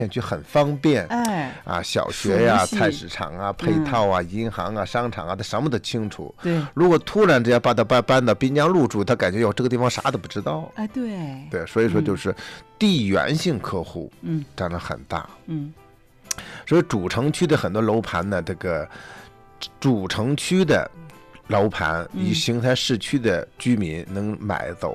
去很方便，小学呀、菜市场啊、配套啊、银行啊、商场啊，他什么都清楚。 对， 如果突然之间把他搬到滨江路住，他感觉这个地方啥都不知道。 对， 所以说就是地缘性客户，占了很大。所以主城区的很多楼盘呢，这个主城区的楼盘以邢台市区的居民能买走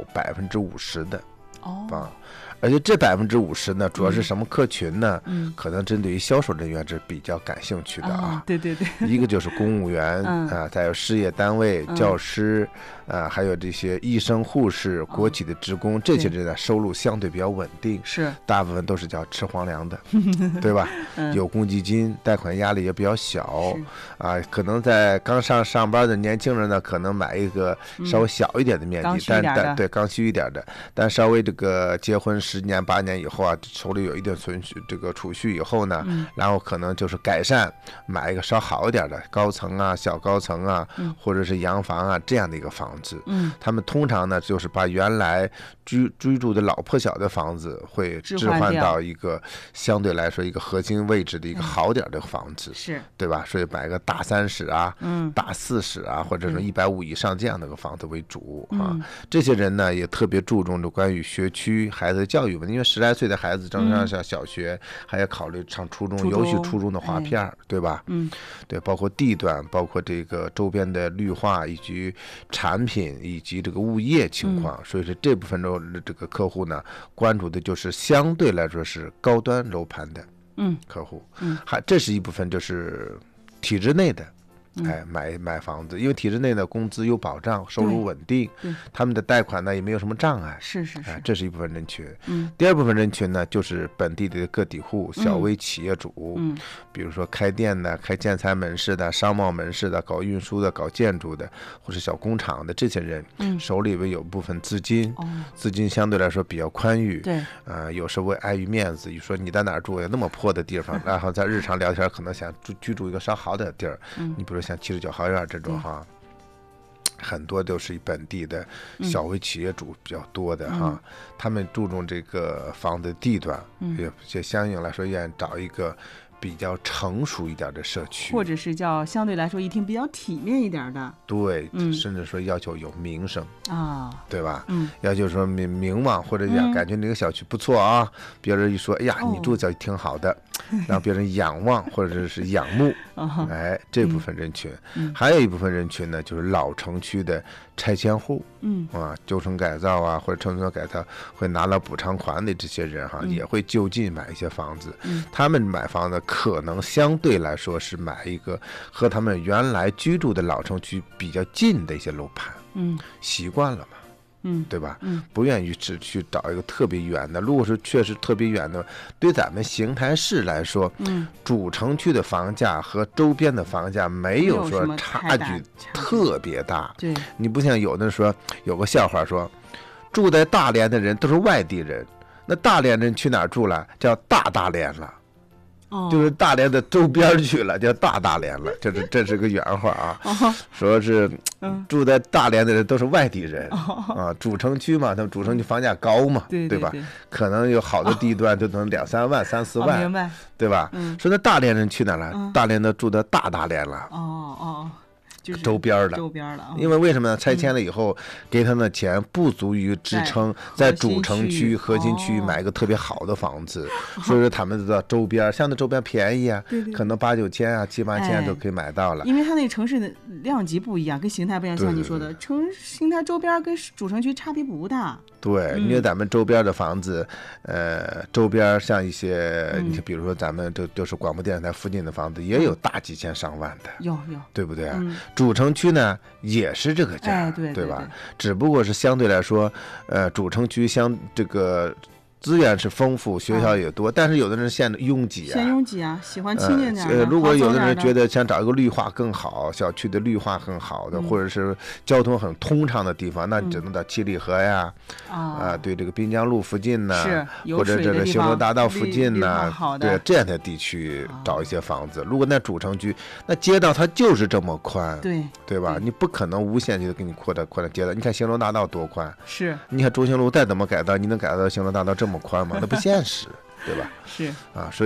50%的。而且这50%呢，主要是什么客群呢？可能针对于销售人员是比较感兴趣的啊。 对， 一个就是公务员再有事业单位、教师还有这些医生、护士、国企的职工，这些人的收入相对比较稳定， 是大部分都是叫吃皇粮的，对吧？有公积金，贷款压力也比较小可能在刚上班的年轻人呢，可能买一个稍微小一点的面积，但对刚需一点的，但稍微这个结婚10年8年以后啊，手里有一定储蓄以后呢，然后可能就是改善，买一个稍好一点的高层啊、小高层啊，或者是洋房啊这样的一个房子。他们通常呢就是把原来居住的老破小的房子会置换到一个相对来说一个核心位置的一个好点的房子， 是对吧？所以买个大3室啊、大4室啊，或者说150以上这样的一个房子为主这些人呢也特别注重着关于学区孩子的教育问题，因为10来岁的孩子正上上小学，还要考虑上初中，尤其初中的划片，对吧？对，包括地段，包括这个周边的绿化以及产品以及这个物业情况，所以说这部分的这个客户呢，关注的就是相对来说是高端楼盘的客户，这是一部分就是体制内的。买房子，因为体制内的工资有保障，收入稳定，他们的贷款呢也没有什么障碍， 是这是一部分人群。第二部分人群呢，就是本地的个体户、小微企业主，比如说开店的、开建材门市的、商贸门市的、搞运输的、搞建筑的，或者小工厂的这些人，手里边有部分资金，资金相对来说比较宽裕， 对， 有时候碍于面子，你说你在哪儿住，那么破的地方，然后在日常聊天可能想居住一个稍好点的地儿，你比如像79豪院这种很多都是本地的小微企业主比较多的他们注重这个房子地段，也相应来说愿意找一个比较成熟一点的社区， 或者是叫相对来说一听比较体面一点的， 对，甚至说要求有名声对吧？要求说名望，或者感觉那个小区不错啊，别人一说，哎呀，你住小区挺好的，让别人仰望或者是仰慕，这部分人群，还有一部分人群呢，就是老城区的拆迁户，旧城改造啊，或者城村改造会拿了补偿款的这些人也会就近买一些房子，他们买房子可能相对来说是买一个和他们原来居住的老城区比较近的一些楼盘，习惯了嘛，对吧？不愿意只去找一个特别远的。如果是确实特别远的，对咱们邢台市来说，主城区的房价和周边的房价没有说差距特别大。对，你不像有的说有个笑话说，住在大连的人都是外地人，那大连人去哪儿住了？叫大连了。就是大连的周边去了，叫大连了，这是个原话说是住在大连的人都是外地人主城区嘛，他们主城区房价高嘛，对吧？可能有好的地段就能2、3万、3、4万， 明白？ 对吧？说那大连人去哪儿了？大连的住在大连了。就是周边的，因为什么呢？拆迁了以后，给他们的钱不足以支撑在主城区、核心区买一个特别好的房子，所以说他们的周边，像那周边便宜可能8、9千啊、7、8千都可以买到了。 因为它那个城市的量级不一样，跟邢台不一样，像你说的，邢台周边跟主城区差别不大。 对，因为咱们周边的房子，周边像一些，你比如说咱们就是广播电视台附近的房子，也有大几千上万的， 有， 对不对？主城区呢也是这个价，对吧？只不过是相对来说，主城区这个资源是丰富，学校也多，但是有的人嫌拥挤啊，喜欢清静点的。 如果有的人觉得想找一个绿化更好、小区的绿化更好的，或者是交通很通畅的地方，那你只能到七里河呀，对这个滨江路附近呢，或者这个兴隆大道附近呢，对这样的地区找一些房子。如果那主城区，那街道它就是这么宽，对吧？你不可能无限期的给你扩展街道。你看兴隆大道多宽， 是。 你看中兴路再怎么改造，你能改造到兴隆大道这么宽吗？那不现实。 对吧？ 是啊，所以。